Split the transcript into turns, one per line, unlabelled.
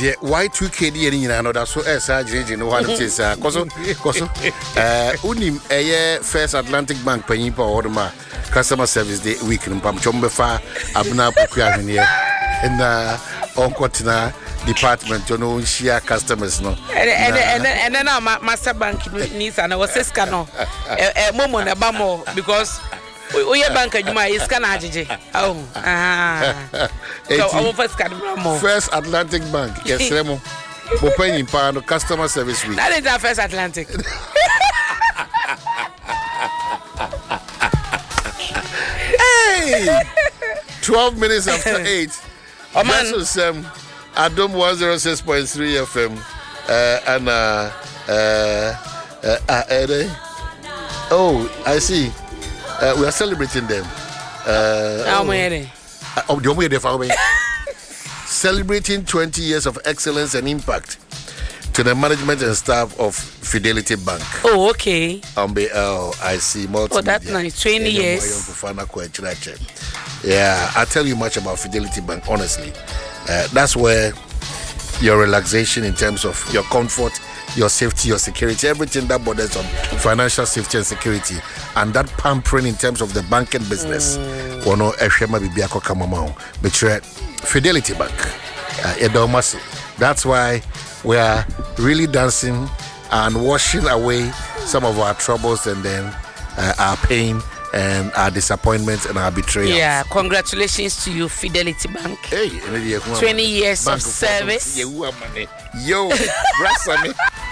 the Y2K in another so as I know what it is. Koso unim First Atlantic Bank paying for order customer service day week in Pamchombefa Abna Pukuya in Onkotina department to know share customers no.
And then our master bank needs and I was a scanner a moment about more because we are bank is Canada.
First Atlantic Bank, yes, Remo. Opening pound customer service week.
That is our First Atlantic.
Hey, 12 minutes after 8.
Oh man,
Adom 106.3 FM. Oh, I see. We are celebrating them. Celebrating 20 years of excellence and impact to the management and staff of Fidelity Bank.
Oh, okay.
I see.
Oh, that's nice. 20 years.
Yeah, I'll tell you much about Fidelity Bank, honestly. That's where your relaxation in terms of your comfort, your safety, your security, everything that borders on financial safety and security, and that pampering in terms of the banking business. Fidelity Bank. That's why we are really dancing and washing away some of our troubles and then our pain and our disappointments and our betrayal.
Yeah, congratulations to you, Fidelity Bank.
Hey,
20 years of service.
Yo,